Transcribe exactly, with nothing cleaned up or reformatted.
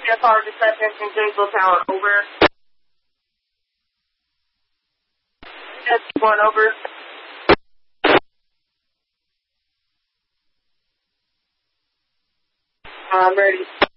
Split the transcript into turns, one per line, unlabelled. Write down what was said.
F R reception from Janesville Tower, over. S one, over. I'm ready.